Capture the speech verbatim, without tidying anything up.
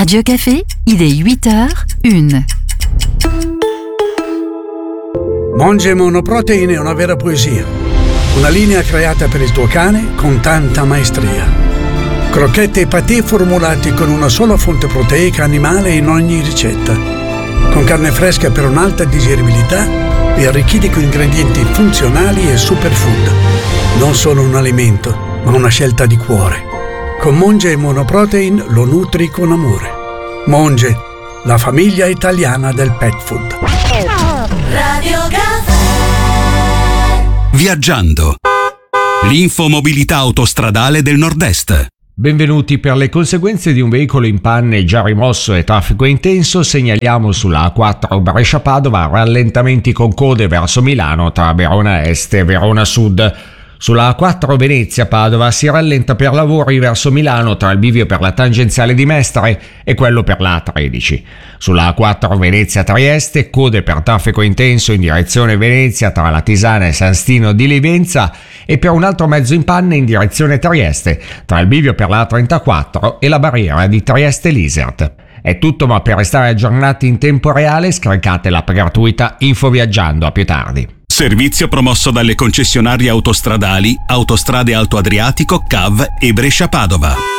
Radio Café, il est huit heures une. Monge Monoprotein è una vera poesia. Una linea creata per il tuo cane con tanta maestria. Crocchette e patè formulati con una sola fonte proteica animale in ogni ricetta. Con carne fresca per un'alta digeribilità e arricchiti con ingredienti funzionali e superfood. Non solo un alimento, ma una scelta di cuore. Con Monge Monoprotein lo nutri con amore. Monge, la famiglia italiana del pet food. Radio Café. Viaggiando. L'infomobilità autostradale del Nord-Est. Benvenuti. Per le conseguenze di un veicolo in panne e già rimosso e traffico intenso, segnaliamo sulla A quattro Brescia-Padova rallentamenti con code verso Milano tra Verona Est e Verona Sud. Sulla A quattro Venezia-Padova si rallenta per lavori verso Milano tra il bivio per la tangenziale di Mestre e quello per la A tredici. Sulla A quattro Venezia-Trieste, code per traffico intenso in direzione Venezia tra la Tisana e San Stino di Livenza e per un altro mezzo in panne in direzione Trieste tra il bivio per la A trentaquattro e la barriera di Trieste-Lisert. È tutto, ma per restare aggiornati in tempo reale scaricate l'app gratuita Infoviaggiando. A più tardi. Servizio promosso dalle concessionarie autostradali Autostrade Alto Adriatico, C A V e Brescia Padova.